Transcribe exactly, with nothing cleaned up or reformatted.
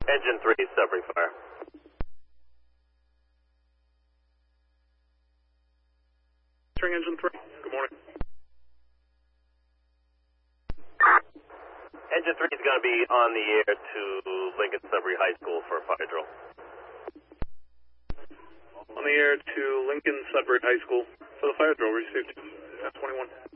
Engine three, Sudbury Fire. String engine three, good morning. Engine three is going to be on the air to Lincoln Sudbury High School for a fire drill. On the air to Lincoln Sudbury High School for the fire drill, received. F twenty-one.